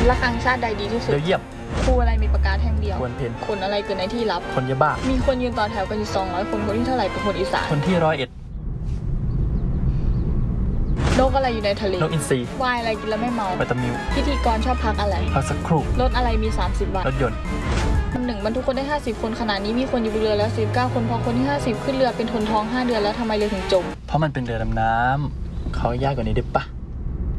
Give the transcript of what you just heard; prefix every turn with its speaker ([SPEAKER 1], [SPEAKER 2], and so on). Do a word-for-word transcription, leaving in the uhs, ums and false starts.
[SPEAKER 1] ระฆังชาติใดดีที่สุด
[SPEAKER 2] เบลเยียม
[SPEAKER 1] ครูอะไรมีปากกาแท่งเดียว
[SPEAKER 2] ควรเพน
[SPEAKER 1] คนอะไรเกิดในที่ลับ
[SPEAKER 2] คนยาบ้า
[SPEAKER 1] มีคนยืนต่อแถวกันอยู่สองร้อยคนคนที่เท่าไหร่เป็นคนอีสาน
[SPEAKER 2] คนที่ร้อยเอ็ด
[SPEAKER 1] นกอะไรอยู่ในทะเล
[SPEAKER 2] นกอินทรี
[SPEAKER 1] วายอะไรกินแล้วไม่เมา
[SPEAKER 2] วิตามิว
[SPEAKER 1] พิธีกรชอบพักอะไร
[SPEAKER 2] พักสักครู่
[SPEAKER 1] รถอะไรมีสามสิบบาท
[SPEAKER 2] รถยนต์
[SPEAKER 1] วันหนึ่งบรรทุกคนได้ห้าสิบคนขณะนี้มีคนอยู่บนเรือแล้วสิบเก้าคนพอคนที่ห้าสิบขึ้นเรือเป็นทนท้องห้าเดือนแล้วทำไมเรือถึงจม
[SPEAKER 2] เพราะมันเป็นเรือดำน้ำเขายากกว่านี้ได้ปะ